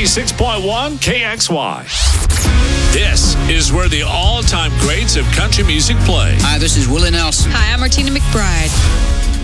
96.1 KXY. This is where the all-time greats of country music play. Hi, this is Willie Nelson. Hi, I'm Martina McBride.